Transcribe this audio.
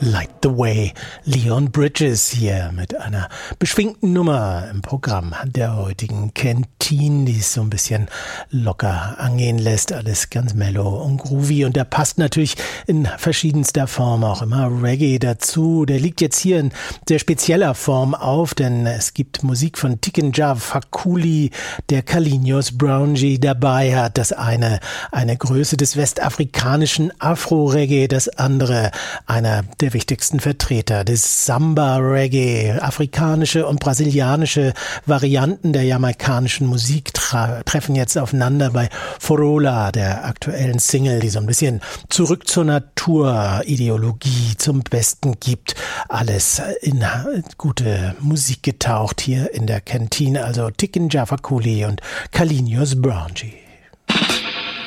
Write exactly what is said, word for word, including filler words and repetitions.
Light the Way, Leon Bridges hier mit einer beschwingten Nummer im Programm der heutigen Kantine, die es so ein bisschen locker angehen lässt, alles ganz mellow und groovy, und der passt natürlich in verschiedenster Form auch immer Reggae dazu. Der liegt jetzt hier in sehr spezieller Form auf, denn es gibt Musik von Tiken Jah Fakoly, der Carlinhos Brownjee dabei hat. Das eine eine Größe des westafrikanischen Afro-Reggae, das andere einer der wichtigsten Vertreter des Samba-Reggae. Afrikanische und brasilianische Varianten der jamaikanischen Musik tra- treffen jetzt aufeinander bei Forola, der aktuellen Single, die so ein bisschen zurück zur Natur-Ideologie zum Besten gibt. Alles in gute Musik getaucht hier in der Kantine. Also Tiken Jah Fakoly und Carlinhos Brownjee.